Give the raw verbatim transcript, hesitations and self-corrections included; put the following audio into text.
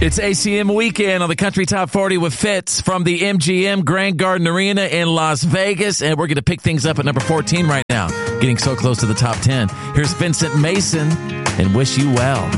It's A C M weekend on the Country Top forty with Fitz from the M G M Grand Garden Arena in Las Vegas. And we're going to pick things up at number fourteen right now, getting so close to the top ten. Here's Vincent Mason and Wish You Well.